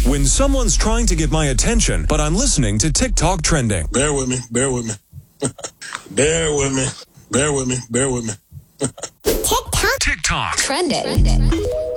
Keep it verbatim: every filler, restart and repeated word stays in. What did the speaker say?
When someone's trying to get my attention, but I'm listening to TikTok trending. Bear with me, bear with me. bear with me, bear with me, bear with me. TikTok. TikTok Trending.